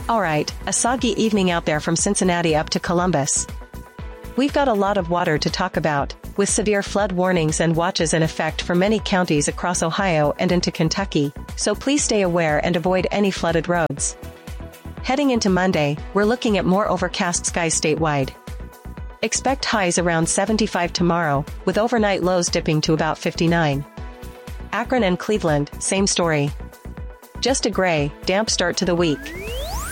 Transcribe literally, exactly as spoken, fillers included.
Alright, a soggy evening out there from Cincinnati up to Columbus. We've got a lot of water to talk about, with severe flood warnings and watches in effect for many counties across Ohio and into Kentucky, so please stay aware and avoid any flooded roads. Heading into Monday, we're looking at more overcast skies statewide. Expect highs around seventy-five tomorrow, with overnight lows dipping to about fifty-nine. Akron and Cleveland, same story. Just a gray, damp start to the week.